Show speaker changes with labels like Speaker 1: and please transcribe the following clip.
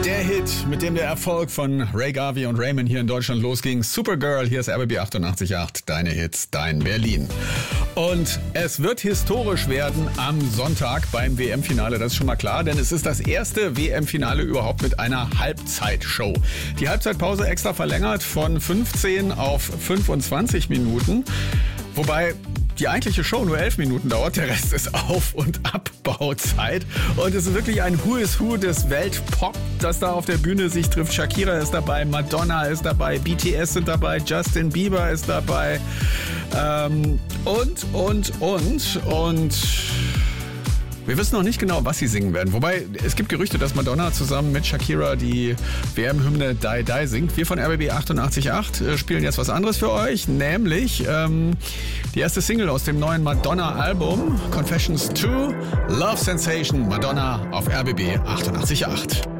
Speaker 1: Der Hit, mit dem der Erfolg von Ray Garvey und Raymond hier in Deutschland losging. Supergirl, hier ist RBB 88.8, deine Hits, dein Berlin. Und es wird historisch werden am Sonntag beim WM-Finale, das ist schon mal klar, denn es ist das erste WM-Finale überhaupt mit einer Halbzeitshow. Die Halbzeitpause extra verlängert von 15 auf 25 Minuten, wobei die eigentliche Show nur 11 Minuten dauert, der Rest ist Auf- und Abbauzeit. Und es ist wirklich ein Who is Who des Weltpop, das da auf der Bühne sich trifft. Shakira ist dabei, Madonna ist dabei, BTS sind dabei, Justin Bieber ist dabei und wir wissen noch nicht genau, was sie singen werden. Wobei, es gibt Gerüchte, dass Madonna zusammen mit Shakira die WM-Hymne Die Die singt. Wir von RBB 88.8 spielen jetzt was anderes für euch, nämlich die erste Single aus dem neuen Madonna-Album, Confessions 2, Love Sensation, Madonna auf RBB 88.8.